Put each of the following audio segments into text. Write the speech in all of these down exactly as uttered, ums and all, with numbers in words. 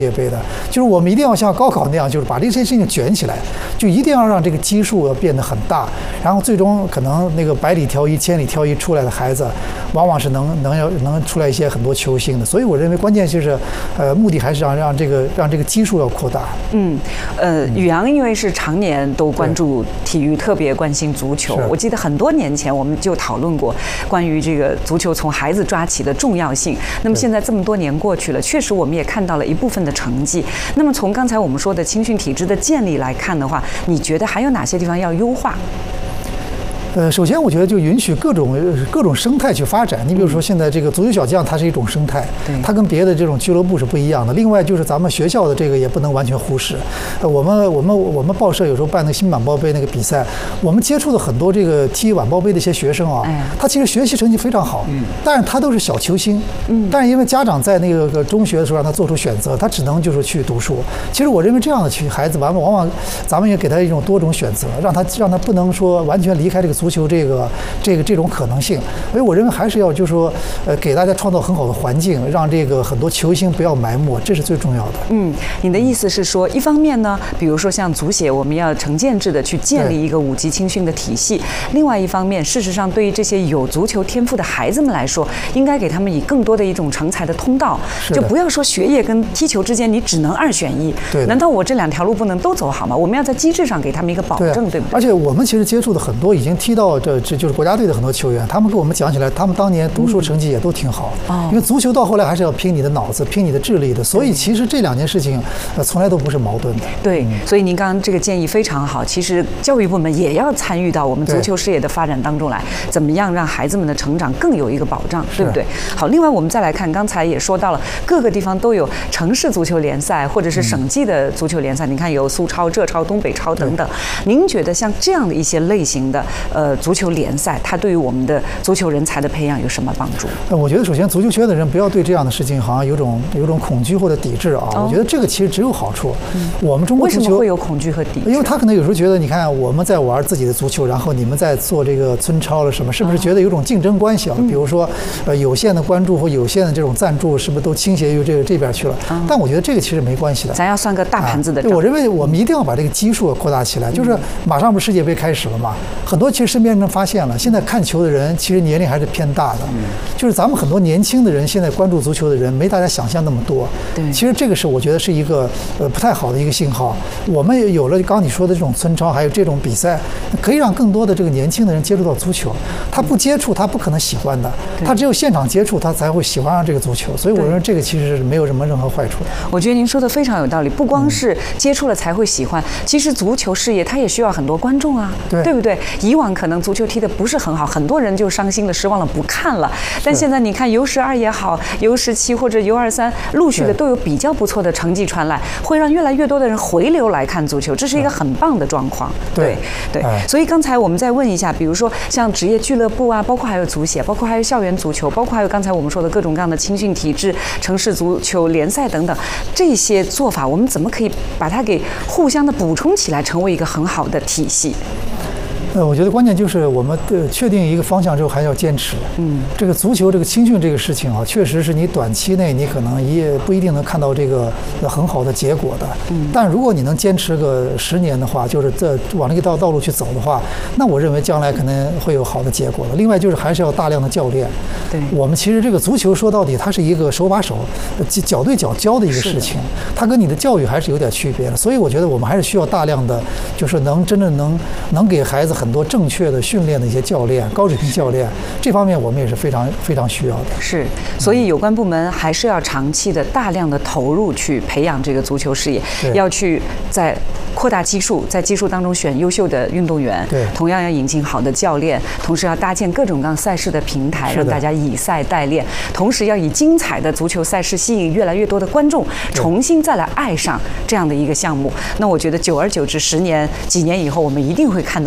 界杯的，就是我们一定要像高考那样，就是把这些事情卷起来，就一定要让这个基数要变得很大，然后最终可能那个百里挑一、千里挑一出来的孩子，往往是能能要能出来一些很多球星的。所以我认为关键就是，呃，目的还是让让这个让这个基数要扩大。 嗯，呃，宇阳因为是常年都关注体育，特别关心足球。我记得很多年前我们就讨论过关于这个足球从孩子抓起的重要性。那么现在这么多年过去了，确实我们也看到了一部分的成绩。那么从刚才我们说的青训体制的建立来看的话，你觉得还有哪些地方要优化？ 呃，首先我觉得就允许各种各种生态去发展。你比如说现在这个足球小将，它是一种生态，它跟别的这种俱乐部是不一样的。另外就是咱们学校的这个也不能完全忽视。呃，我们我们我们报社有时候办那个新晚报杯那个比赛，我们接触的很多这个踢晚报杯的一些学生啊，他其实学习成绩非常好，但是他都是小球星，但是因为家长在那个中学的时候让他做出选择，他只能就是去读书。其实我认为这样的去孩子，往往往咱们也给他一种多种选择，让他让他不能说完全离开这个足球这个这个这种可能性，所以我认为还是要就是说，呃，给大家创造很好的环境，让这个很多球星不要埋没，这是最重要的。 嗯，你的意思是说，一方面呢，比如说像足协，我们要成建制的去建立一个五级青训的体系；另外一方面，事实上对于这些有足球天赋的孩子们来说，应该给他们以更多的一种成才的通道，就不要说学业跟踢球之间你只能二选一。 对， 难道我这两条路不能都走好吗？我们要在机制上给他们一个保证， 对, 对不对？ 而且我们其实接触的很多已经踢到这。这就是国家队的很多球员，他们跟我们讲起来，他们当年读书成绩也都挺好。哦，因为足球到后来还是要拼你的脑子，拼你的智力的，所以其实这两件事情，呃，从来都不是矛盾的。 对，所以您刚刚这个建议非常好。其实教育部门也要参与到我们足球事业的发展当中来，怎么样让孩子们的成长更有一个保障，对不对？好，另外我们再来看，刚才也说到了，各个地方都有城市足球联赛或者是省际的足球联赛，你看有苏超、浙超、东北超等等。您觉得像这样的一些类型的呃足球联赛，它对于我们的足球人才的培养有什么帮助？ 我觉得首先足球圈的人不要对这样的事情好像有种有种恐惧或者抵制啊。哦、我觉得这个其实只有好处。嗯、我们中国足球为什么会有恐惧和抵制？ 因为他可能有时候觉得，你看我们在玩自己的足球，然后你们在做这个村超了什么，是不是觉得有种竞争关系啊？哦、比如说，呃，有限的关注或有限的这种赞助，是不是都倾斜于这个这边去了？哦、但我觉得这个其实没关系的。 咱要算个大盘子的账。 啊、我认为我们一定要把这个基数扩大起来。就是马上不是世界杯开始了嘛？很多其实身边人发现了，现在看球的人其实年龄还是偏大的，就是咱们很多年轻的人现在关注足球的人没大家想象那么多。 对， 其实这个是我觉得是一个呃不太好的一个信号。我们有了刚刚你说的这种村超，还有这种比赛，可以让更多的这个年轻的人接触到足球。他不接触，他不可能喜欢的。他只有现场接触，他才会喜欢上这个足球。所以我认为这个其实是没有什么任何坏处。 我觉得您说的非常有道理，不光是接触了才会喜欢，其实足球事业它也需要很多观众啊， 对， 对不对？以往可能足球踢得不是很好，很多人就伤心了、失望了，不看了。但现在你看 U 十二也好 ，U 十七或者 U 二三，陆续的都有比较不错的成绩传来，会让越来越多的人回流来看足球，这是一个很棒的状况。对对，所以刚才我们再问一下，比如说像职业俱乐部啊，包括还有足协，包括还有校园足球，包括还有刚才我们说的各种各样的青训体制、城市足球联赛等等，这些做法我们怎么可以把它给互相的补充起来，成为一个很好的体系？ 呃，我觉得关键就是我们的确定一个方向之后，还要坚持。嗯，这个足球这个青训这个事情啊，确实是你短期内你可能也不一定能看到这个很好的结果的。嗯，但如果你能坚持个十年的话，就是这往那个道道路去走的话，那我认为将来可能会有好的结果的。另外就是还是要大量的教练。 对， 我们其实这个足球说到底，它是一个手把手、脚对脚教的一个事情，它跟你的教育还是有点区别的。所以我觉得我们还是需要大量的，就是能真正能能给孩子很多正确的训练的一些教练，高水平教练，这方面我们也是非常非常需要的。 是，所以有关部门还是要长期的大量的投入去培养这个足球事业，要去在扩大基数，在基数当中选优秀的运动员， 对， 同样要引进好的教练，同时要搭建各种各样赛事的平台，让大家以赛代练，同时要以精彩的足球赛事吸引越来越多的观众，重新再来爱上这样的一个项目。那我觉得久而久之，十年、几年以后，我们一定会看到成果。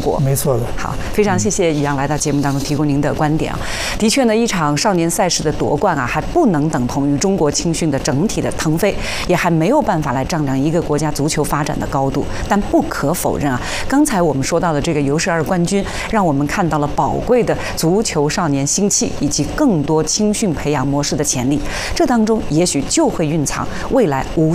国。 没错的。 好，非常谢谢宇阳来到节目当中提供您的观点啊。的确呢，一场少年赛事的夺冠啊，还不能等同于中国青训的整体的腾飞，也还没有办法来丈量一个国家足球发展的高度。但不可否认啊，刚才我们说到的这个 U 十二冠军，让我们看到了宝贵的足球少年兴起以及更多青训培养模式的潜力。这当中也许就会蕴藏未来无